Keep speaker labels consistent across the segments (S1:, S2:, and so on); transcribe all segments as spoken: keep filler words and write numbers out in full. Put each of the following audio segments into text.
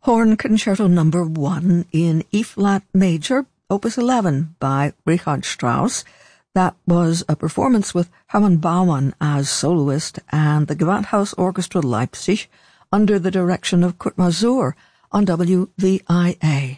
S1: Horn Concerto Number One in E-flat major, Opus eleven by Richard Strauss. That was a performance with Hermann Baumann as soloist and the Gewandhaus Orchestra Leipzig under the direction of Kurt Masur on W V I A.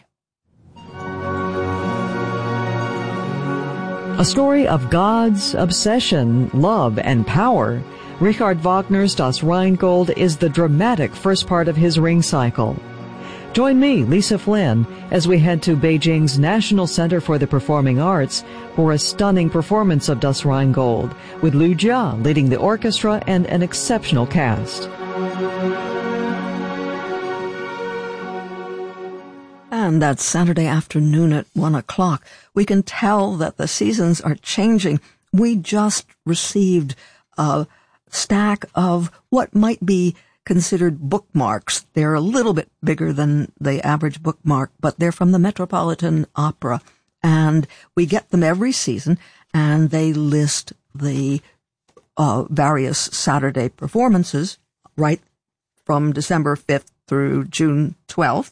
S2: A story of gods, obsession, love, and power. Richard Wagner's Das Rheingold is the dramatic first part of his Ring cycle. Join me, Lisa Flynn, as we head to Beijing's National Center for the Performing Arts for a stunning performance of Das Rheingold, with Liu Jia leading the orchestra and an exceptional cast.
S1: And that's Saturday afternoon at one o'clock. We can tell that the seasons are changing. We just received a stack of what might be considered bookmarks. They're a little bit bigger than the average bookmark, but they're from the Metropolitan Opera. And we get them every season, and they list the uh, various Saturday performances right from December fifth through June twelfth.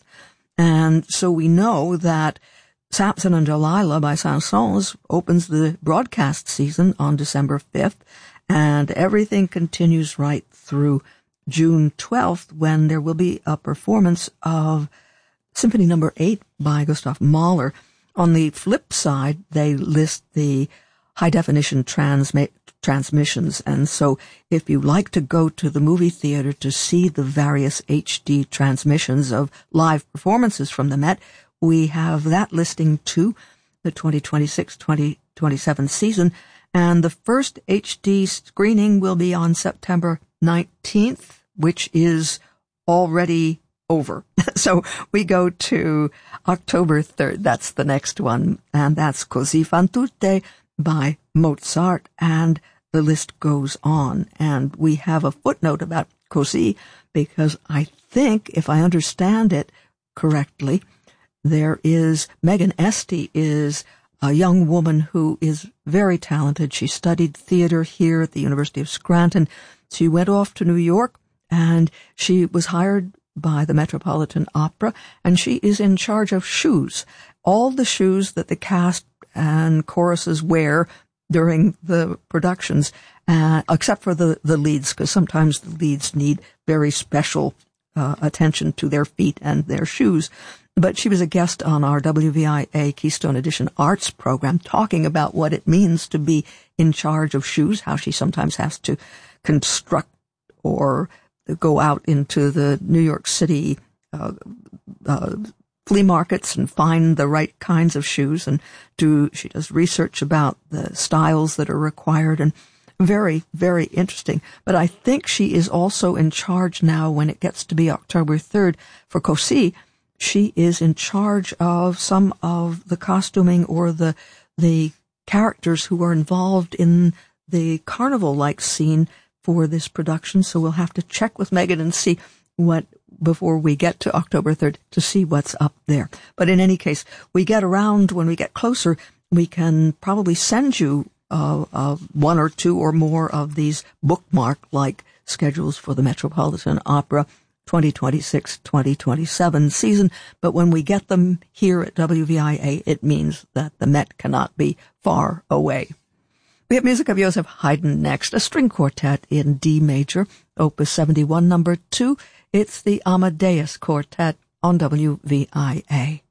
S1: And so we know that Samson and Delilah by Saint-Saëns opens the broadcast season on December fifth, and everything continues right through June twelfth, when there will be a performance of Symphony Number eight by Gustav Mahler. On the flip side, they list the high-definition transmi- transmissions, and so if you like to go to the movie theater to see the various H D transmissions of live performances from the Met, we have that listing too, the twenty twenty-six twenty twenty-seven season, and the first H D screening will be on September nineteenth, which is already over. So we go to October third. That's the next one. And that's Così fan tutte by Mozart. And the list goes on. And we have a footnote about Così because I think, if I understand it correctly, there is Megan Esty is a young woman who is very talented. She studied theater here at the University of Scranton. She went off to New York, and she was hired by the Metropolitan Opera, and she is in charge of shoes. All the shoes that the cast and choruses wear during the productions, uh, except for the, the leads, because sometimes the leads need very special uh, attention to their feet and their shoes. But she was a guest on our W V I A Keystone Edition Arts program, talking about what it means to be in charge of shoes, how she sometimes has to construct or go out into the New York City uh, uh, flea markets and find the right kinds of shoes, and do she does research about the styles that are required, and very, very interesting. But I think she is also in charge now, when it gets to be October third for Così. She is in charge of some of the costuming or the the characters who are involved in the carnival-like scene for this production. So we'll have to check with Megan and see what, before we get to October third, to see what's up there. But in any case, we get around, when we get closer, we can probably send you uh, uh, one or two or more of these bookmark-like schedules for the Metropolitan Opera twenty twenty-six twenty twenty-seven season. But when we get them here at W V I A, it means that the Met cannot be far away. We have music of Joseph Haydn next, a string quartet in D major, Opus seventy-one, number two. It's the Amadeus Quartet on W V I A.